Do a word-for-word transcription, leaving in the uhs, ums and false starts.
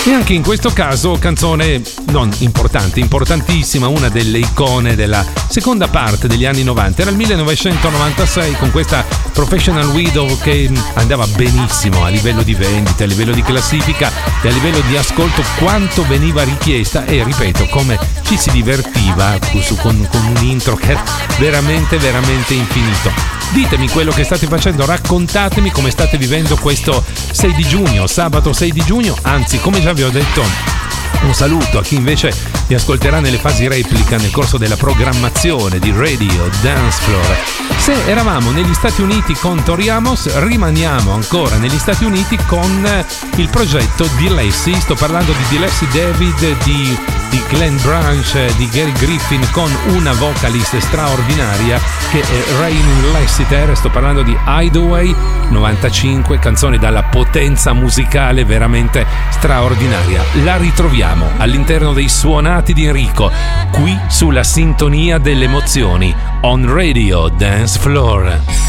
E anche in questo caso canzone non importante, importantissima, una delle icone della seconda parte degli anni novanta. Era il millenovecentonovantasei con questa Professional Widow che andava benissimo a livello di vendite, a livello di classifica e a livello di ascolto, quanto veniva richiesta, e ripeto come ci si divertiva con, con un intro che era veramente veramente infinito. Ditemi quello che state facendo, raccontatemi come state vivendo questo sei di giugno, sabato sei di giugno, anzi come già vi ho detto un saluto a chi invece mi ascolterà nelle fasi replica nel corso della programmazione di Radio Dance Floor. Se eravamo negli Stati Uniti con Tori Amos, rimaniamo ancora negli Stati Uniti con il progetto di Leslie. Sto parlando di D. Leslie David, di, di Glenn Branch, di Gary Griffin, con una vocalist straordinaria che è Rain Lassiter. Sto parlando di Hideaway novantacinque, canzone dalla potenza musicale veramente straordinaria. La ritroviamo all'interno dei suonati di Enrico, qui sulla sintonia delle emozioni, on Radio Dance Floor.